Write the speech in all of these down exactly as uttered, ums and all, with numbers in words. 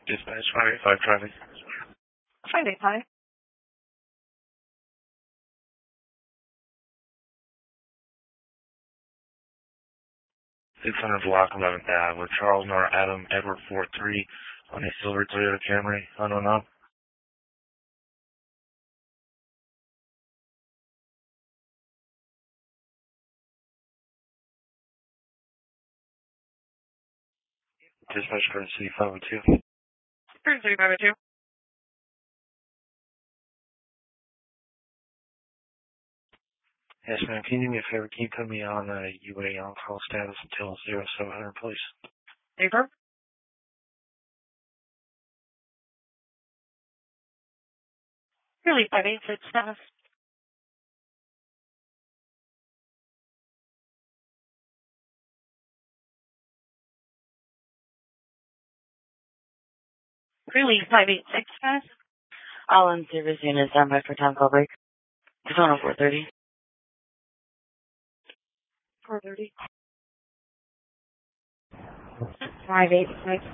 Dispatch five eight five traffic. five eight five. six hundred block eleventh Ave with Charles Nor Adam Edward four three on a silver Toyota Camry, unknown up. Dispatch courtesy five oh two. Courtesy five oh two. Yes, ma'am. Can you do me a favor? Can you put me on uh, U A on-call status until zero seven hundred, please? Paper. Really five eight six status. Really five eight six status. All in service units standby for time call break. It's on four thirty. four thirty. five eight six.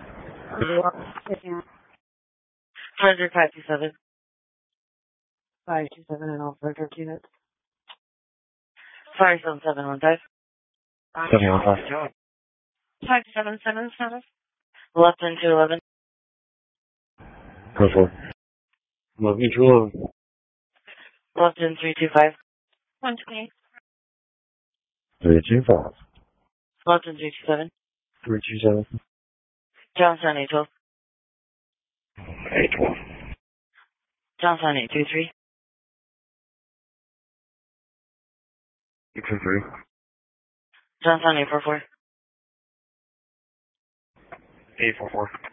five zero five two seven. five two seven and all further units. Sorry, seven seven one five. seven one five. five seven seven status. Left in two eleven. Go for it. Love you, two eleven. Left in three two five. one twenty. three two five. Left in three two seven. three two seven. Johnstown eight twelve. eight twelve. Johnstown eight two three. eight two three. Johnstown eight four four. eight four four.